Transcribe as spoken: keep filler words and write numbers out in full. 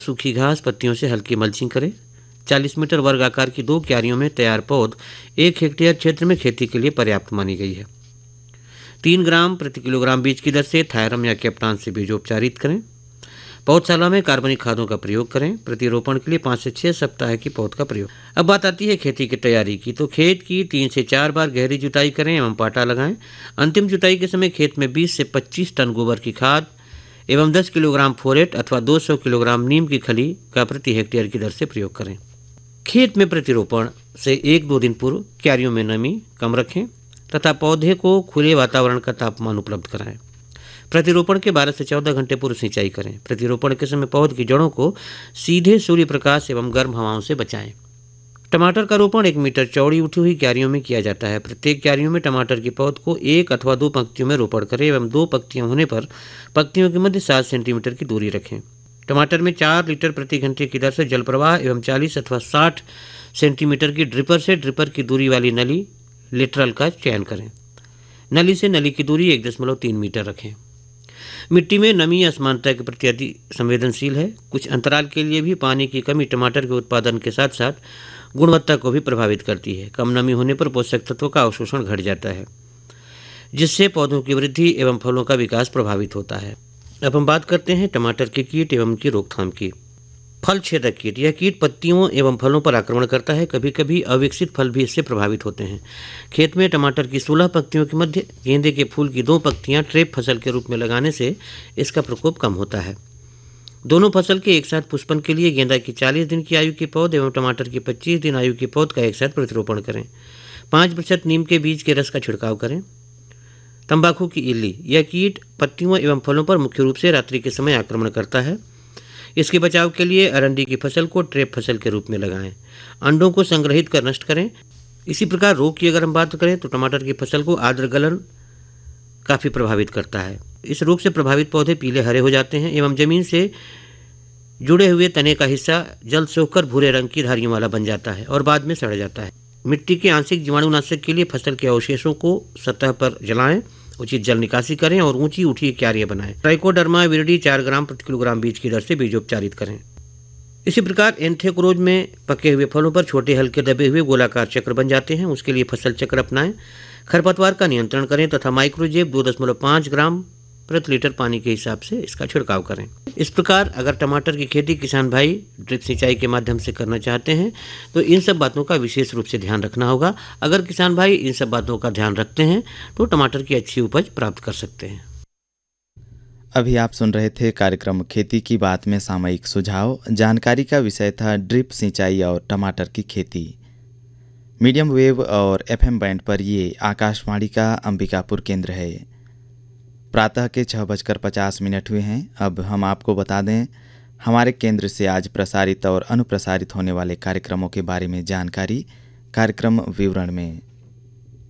सूखी घास पत्तियों से हल्की मल्चिंग करें। चालीस मीटर वर्ग आकार की दो क्यारियों में तैयार पौध एक हेक्टेयर क्षेत्र में खेती के लिए पर्याप्त मानी गई है। तीन ग्राम प्रति किलोग्राम बीज की दर से थायरम या कैप्टान से बीजोपचारित करें। पौधशाला में कार्बनिक खादों का प्रयोग करें। प्रतिरोपण के लिए पाँच से छः सप्ताह की पौध का प्रयोग। अब बात आती है खेती की तैयारी की, तो खेत की तीन से चार बार गहरी जुताई करें एवं पाटा लगाएं। अंतिम जुताई के समय खेत में बीस से पच्चीस टन गोबर की खाद एवं दस किलोग्राम फोरेट अथवा दो सौ किलोग्राम नीम की खली का प्रति हेक्टेयर की दर से प्रयोग करें। खेत में प्रतिरोपण से एक दो दिन पूर्व क्यारियों में नमी कम रखें तथा पौधे को खुले वातावरण का तापमान उपलब्ध कराएं। प्रतिरोपण के बारह से चौदह घंटे पूर्व सिंचाई करें। प्रतिरोपण के समय पौध की जड़ों को सीधे सूर्य प्रकाश एवं गर्म हवाओं से बचाएं। टमाटर का रोपण एक मीटर चौड़ी उठी हुई क्यारियों में किया जाता है। प्रत्येक क्यारियों में टमाटर की पौध को एक अथवा दो पंक्तियों में रोपण करें एवं दो पंक्तियां होने पर पंक्तियों के मध्य सात सेंटीमीटर की दूरी रखें। टमाटर में चार लीटर प्रति घंटे की दर से जल प्रवाह एवं चालीस अथवा साठ सेंटीमीटर की ड्रिपर से ड्रिपर की दूरी वाली नली लेटरल का चयन करें। नली से नली की दूरी एक दशमलव तीन मीटर रखें। मिट्टी में नमी असमानता के प्रति अति संवेदनशील है। कुछ अंतराल के लिए भी पानी की कमी टमाटर के उत्पादन के साथ साथ गुणवत्ता को भी प्रभावित करती है। कम नमी होने पर पोषक तत्वों का अवशोषण घट जाता है, जिससे पौधों की वृद्धि एवं फलों का विकास प्रभावित होता है। अब हम बात करते हैं टमाटर के कीट एवं उनकी रोकथाम की। फल छेदक कीट, यह कीट पत्तियों एवं फलों पर आक्रमण करता है। कभी कभी अविकसित फल भी इससे प्रभावित होते हैं। खेत में टमाटर की सोलह पत्तियों के मध्य गेंदे के फूल की दो पत्तियां ट्रेप फसल के रूप में लगाने से इसका प्रकोप कम होता है। दोनों फसल के एक साथ पुष्पन के लिए गेंदा की चालीस दिन की आयु की पौध एवं टमाटर की पच्चीस दिन आयु की पौध का एक साथ प्रतिरोपण करें। पाँच प्रतिशत नीम के बीज के रस का छिड़काव करें। तंबाकू की इल्ली, यह कीट पत्तियों एवं फलों पर मुख्य रूप से रात्रि के समय आक्रमण करता है। इसके बचाव के लिए अरंडी की फसल को ट्रेप फसल के रूप में लगाएं। अंडों को संग्रहित कर नष्ट करें। इसी प्रकार रोग की अगर हम बात करें तो टमाटर की फसल को आर्द्र गलन काफ़ी प्रभावित करता है। इस रोग से प्रभावित पौधे पीले हरे हो जाते हैं एवं जमीन से जुड़े हुए तने का हिस्सा जल सोखकर भूरे रंग की धारियों वाला बन जाता है और बाद में सड़ जाता है। मिट्टी के आंशिक जीवाणुनाशक के लिए फसल के अवशेषों को सतह पर जलाएं, उचित जल निकासी करें और ऊंची उठी क्यारियां बनाएं। ट्राइकोडर्मा विरिडी चार ग्राम प्रति किलोग्राम बीज की दर से बीजोपचारित करें। इसी प्रकार एंथ्रेक्रोज में पके हुए फलों पर छोटे हल्के दबे हुए गोलाकार चक्र बन जाते हैं। उसके लिए फसल चक्र अपनाएं। खरपतवार का नियंत्रण करें तथा माइक्रोजेब दो दशमलव पाँच ग्राम प्रति लीटर पानी के हिसाब से इसका छिड़काव करें। इस प्रकार अगर टमाटर की खेती किसान भाई ड्रिप सिंचाई के माध्यम से करना चाहते हैं तो इन सब बातों का विशेष रूप से ध्यान रखना होगा। अगर किसान भाई इन सब बातों का ध्यान रखते हैं तो टमाटर की अच्छी उपज प्राप्त कर सकते हैं। अभी आप सुन रहे थे कार्यक्रम खेती की बात में सामयिक सुझाव। जानकारी का विषय था ड्रिप सिंचाई और टमाटर की खेती। मीडियम वेव और एफएम बैंड पर ये आकाशवाणी का अंबिकापुर केंद्र है। प्रातः के छः बजकर पचास मिनट हुए हैं। अब हम आपको बता दें हमारे केंद्र से आज प्रसारित और अनुप्रसारित होने वाले कार्यक्रमों के बारे में जानकारी कार्यक्रम विवरण में।